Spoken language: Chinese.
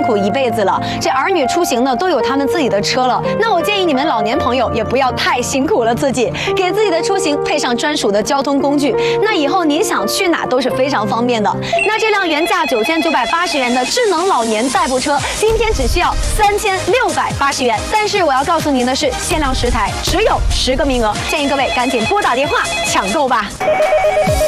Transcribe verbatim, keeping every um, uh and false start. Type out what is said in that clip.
苦一辈子了，这儿女出行呢都有他们自己的车了。那我建议你们老年朋友也不要太辛苦了自己，给自己的出行配上专属的交通工具，那以后您想去哪都是非常方便的。那这辆原价九千九百八十元的智能老年代步车，今天只需要三千六百八十元。但是我要告诉您的是，限量十台，只有十个名额，建议各位赶紧拨打电话抢购吧。